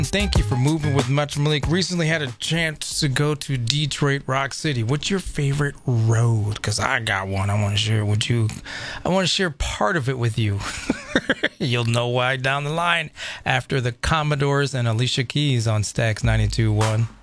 Thank you for moving with Much Malik. Recently had a chance to go to Detroit Rock City. What's your favorite road? Because I got one. I want to share it with you. I want to share part of it with you. You'll know why down the line after the Commodores and Alicia Keys on Stax 92.1.